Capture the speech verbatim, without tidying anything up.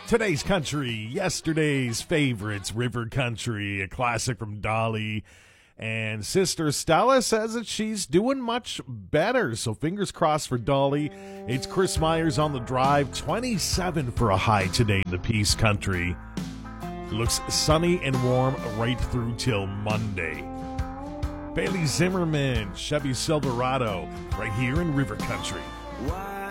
Today's country, yesterday's favorites, River Country, a classic from Dolly. And Sister Stella says that she's doing much better, so fingers crossed for Dolly. It's Chris Myers on the drive, twenty-seven for a high today in the Peace Country. It looks sunny and warm right through till Monday. Bailey Zimmerman, Chevy Silverado, right here in River Country. Why